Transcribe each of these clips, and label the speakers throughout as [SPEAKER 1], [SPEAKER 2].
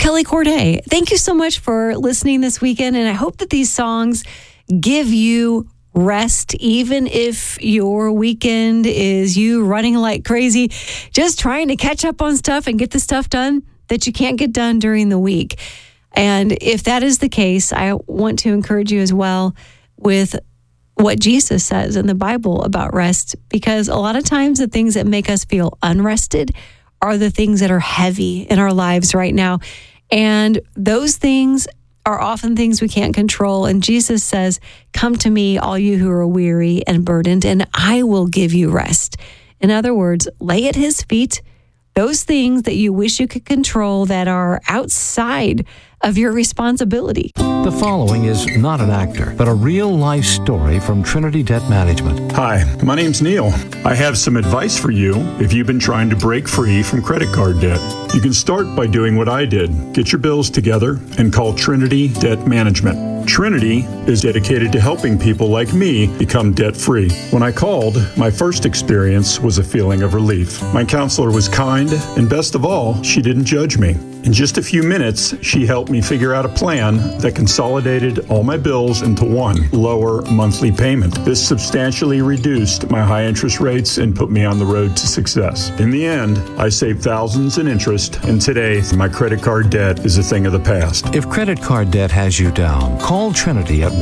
[SPEAKER 1] Kelly Corday. Thank you so much for listening this weekend, and I hope that these songs give you rest, even if your weekend is you running like crazy, just trying to catch up on stuff and get the stuff done that you can't get done during the week. And if that is the case, I want to encourage you as well with what Jesus says in the Bible about rest, because a lot of times the things that make us feel unrested are the things that are heavy in our lives right now. And those things are often things we can't control. And Jesus says, "Come to me, all you who are weary and burdened, and I will give you rest." In other words, lay at his feet those things that you wish you could control that are outside of your responsibility.
[SPEAKER 2] The following is not an actor, but a real-life story from Trinity Debt Management.
[SPEAKER 3] Hi, my name's Neil. I have some advice for you if you've been trying to break free from credit card debt. You can start by doing what I did. Get your bills together and call Trinity Debt Management. Trinity is dedicated to helping people like me become debt-free. When I called, my first experience was a feeling of relief. My counselor was kind, and best of all, she didn't judge me. In just a few minutes, she helped me figure out a plan that consolidated all my bills into one lower monthly payment. This substantially reduced my high interest rates and put me on the road to success. In the end, I saved thousands in interest, and today, my credit card debt is a thing of the past.
[SPEAKER 2] If credit card debt has you down, call Trinity at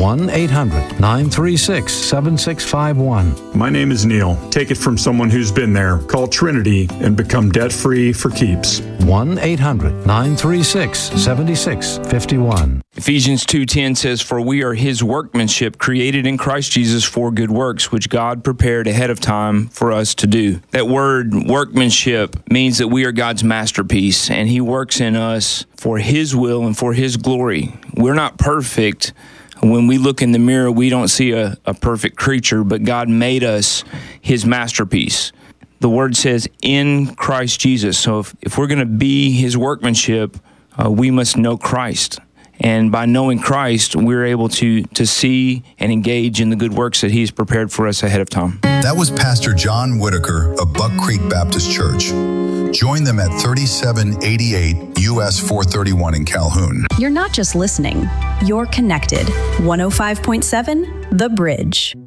[SPEAKER 2] 1-800-936-7651.
[SPEAKER 3] My name is Neil. Take it from someone who's been there. Call Trinity and become debt-free for keeps.
[SPEAKER 2] 1-800-936-7651.
[SPEAKER 4] Ephesians 2:10 says, "For we are his workmanship, created in Christ Jesus for good works, which God prepared ahead of time for us to do." That word workmanship means that we are God's masterpiece, and he works in us for his will and for his glory. We're not perfect. When we look in the mirror, we don't see a perfect creature, but God made us his masterpiece. The word says in Christ Jesus. So if we're going to be his workmanship, we must know Christ. And by knowing Christ, we're able to see and engage in the good works that he's prepared for us ahead of time.
[SPEAKER 5] That was Pastor John Whitaker of Buck Creek Baptist Church. Join them at 3788 US 431 in Calhoun.
[SPEAKER 6] You're not just listening, you're connected. 105.7 The Bridge.